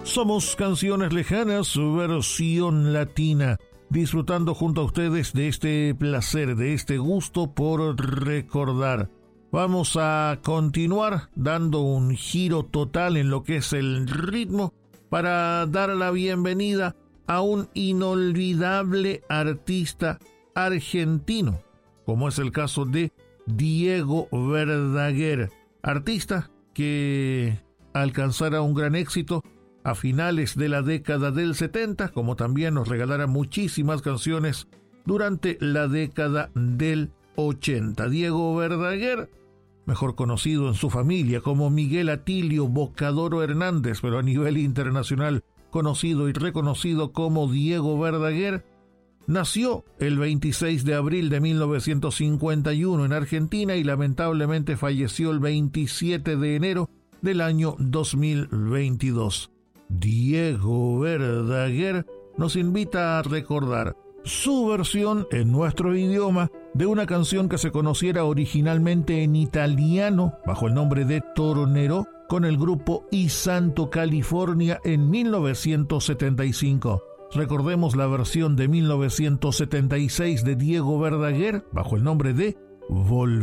Somos Canciones Lejanas, versión latina, disfrutando junto a ustedes de este placer, de este gusto por recordar. Vamos a continuar dando un giro total en lo que es el ritmo para dar la bienvenida a un inolvidable artista argentino, como es el caso de Diego Verdaguer, artista que alcanzara un gran éxito a finales de la década del 70, como también nos regalara muchísimas canciones durante la década del 80. Diego Verdaguer, mejor conocido en su familia como Miguel Atilio Bocadoro Hernández, pero a nivel internacional conocido y reconocido como Diego Verdaguer, nació el 26 de abril de 1951 en Argentina y lamentablemente falleció el 27 de enero del año 2022. Diego Verdaguer nos invita a recordar su versión en nuestro idioma de una canción que se conociera originalmente en italiano bajo el nombre de Toro Nero con el grupo I Santo California en 1975. Recordemos la versión de 1976 de Diego Verdaguer bajo el nombre de Volver.